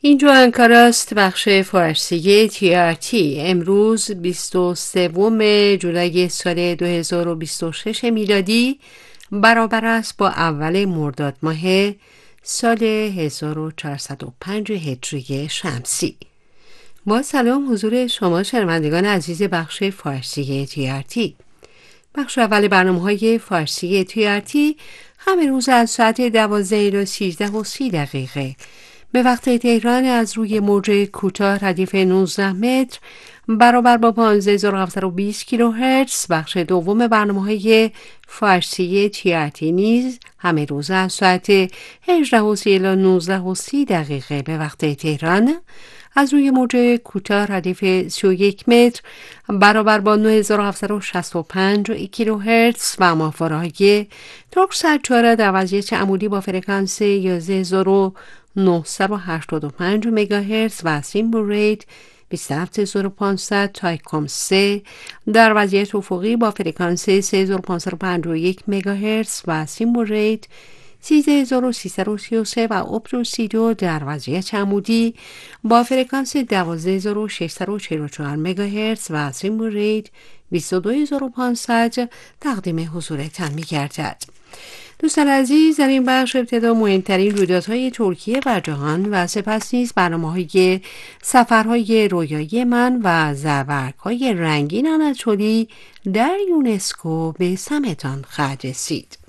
اینجا انکاراست، بخش فارسی TRT. امروز 23 جولای سال 2026 میلادی برابر است با اول مرداد ماه سال 1405 هجری شمسی. با سلام حضور شما شنوندگان عزیز بخش فارسی TRT. بخش اول برنامه‌های فارسی TRT همه روز از ساعت 12 تا 13:30 به وقت تهران از روی موج کوتاه ردیف 19 متر برابر با 15720 کیلوهرتز. بخش دوم برنامه‌های فارسی TRT نیز همه روز از ساعت 18:30 تا 19:30 به وقت تهران از روی موج کوتاه ردیف 31 متر برابر با 9765 کیلوهرتز و ماهواره‌های ترک 4 در وضعیت عمودی با فرکانس 11985 مگاهرتز و سیمبل ریت 27500 تایکوم 3 در وضعیت افقی با فرکانس 3551 مگاهرتز و سیمبل ریت 13333 و ابر 32 در وضعیت عمودی با فرکانس 12644 مگاهرتز و سیمبل ریت 22500 تقدیم حضورتان می‌گردد. دوستان عزیز، در این بخش ابتدا مهمترین رویدادهای ترکیه و جهان و سپس نیز برنامه‌های سفرهای رویایی من و زرورق‌های رنگین آناتولی در یونسکو به سمتان خواهد رسید.